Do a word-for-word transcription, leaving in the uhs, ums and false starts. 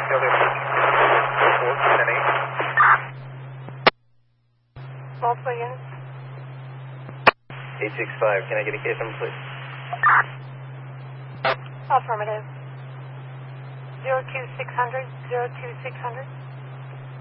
Multiple units. eight six five, can I get a case number, please? Affirmative. zero two six hundred, zero two six hundred.